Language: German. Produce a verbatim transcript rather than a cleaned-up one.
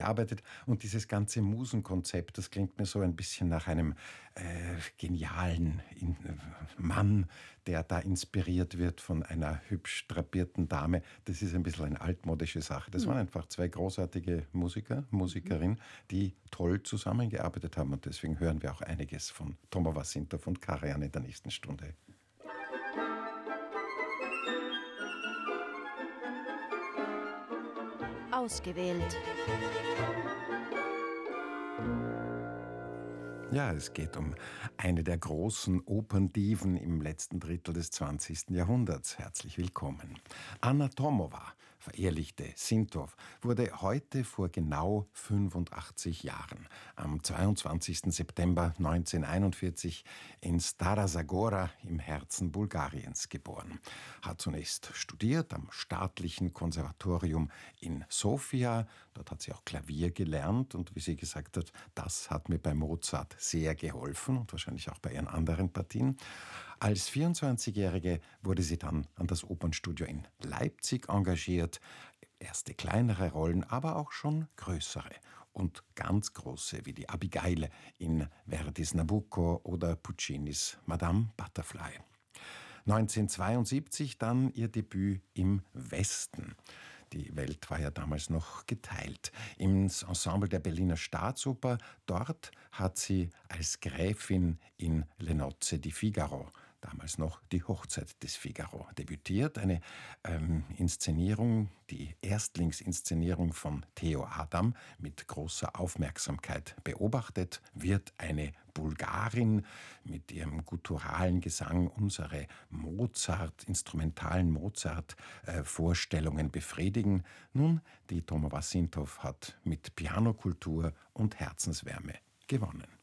gearbeitet und dieses ganze Musenkonzept, das klingt mir so ein bisschen nach einem äh, genialen in, äh, Mann, der da inspiriert wird von einer hübsch drapierten Dame. Das ist ein bisschen eine altmodische Sache. Das waren einfach zwei großartige Musiker, Musikerinnen, die toll zusammengearbeitet haben und deswegen hören wir auch einiges von Tomo Wasintov und Karajan in der nächsten Stunde. Ausgewählt. Ja, es geht um eine der großen Operndiven im letzten Drittel des zwanzigsten Jahrhunderts. Herzlich willkommen. Anna Tomova, verehelichte Sintov, wurde heute vor genau fünfundachtzig Jahren, am zweiundzwanzigsten September neunzehnhunderteinundvierzig, in Stara Zagora im Herzen Bulgariens geboren. Hat zunächst studiert am staatlichen Konservatorium in Sofia. Dort hat sie auch Klavier gelernt und wie sie gesagt hat, das hat mir bei Mozart sehr geholfen und wahrscheinlich auch bei ihren anderen Partien. Als vierundzwanzigjährige wurde sie dann an das Opernstudio in Leipzig engagiert. Erste kleinere Rollen, aber auch schon größere und ganz große, wie die Abigail in Verdis Nabucco oder Puccinis Madame Butterfly. neunzehnhundertzweiundsiebzig dann ihr Debüt im Westen. Die Welt war ja damals noch geteilt. Ins Ensemble der Berliner Staatsoper, dort hat sie als Gräfin in Le Nozze di Figaro, damals noch die Hochzeit des Figaro, debütiert. Eine ähm, Inszenierung, die Erstlingsinszenierung von Theo Adam, mit großer Aufmerksamkeit beobachtet, wird eine Bulgarin mit ihrem gutturalen Gesang unsere Mozart, instrumentalen Mozart-Vorstellungen befriedigen. Nun, die Tomo Wasintov hat mit Pianokultur und Herzenswärme gewonnen.